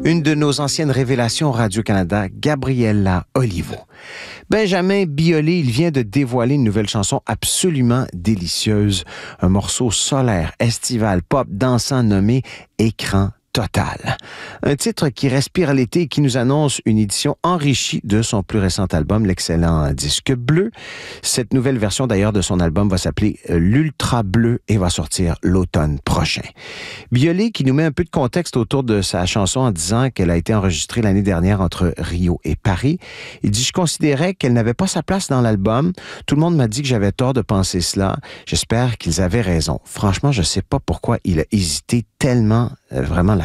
une de nos anciennes révélations Radio-Canada, Gabriella Olivo. Benjamin Biolay, il vient de dévoiler une nouvelle chanson absolument délicieuse, un morceau solaire, estival, pop, dansant nommé « Écran Total ». Un titre qui respire l'été et qui nous annonce une édition enrichie de son plus récent album, l'excellent Disque Bleu. Cette nouvelle version d'ailleurs de son album va s'appeler l'Ultra Bleu et va sortir l'automne prochain. Biolay qui nous met un peu de contexte autour de sa chanson en disant qu'elle a été enregistrée l'année dernière entre Rio et Paris. Il dit « Je considérais qu'elle n'avait pas sa place dans l'album. Tout le monde m'a dit que j'avais tort de penser cela. J'espère qu'ils avaient raison. Franchement, je ne sais pas pourquoi il a hésité tellement, vraiment